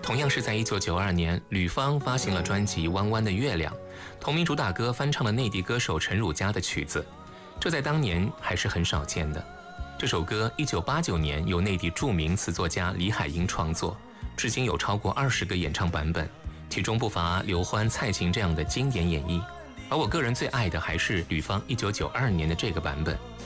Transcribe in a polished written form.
同样是在1992年，吕方发行了专辑《弯弯的月亮》，同名主打歌翻唱了内地歌手陈汝佳的曲子，这在当年还是很少见的。这首歌1989年由内地著名词作家李海英创作，至今有超过20个演唱版本，其中不乏刘欢、蔡琴这样的经典演绎。而我个人最爱的还是吕方1992年的这个版本。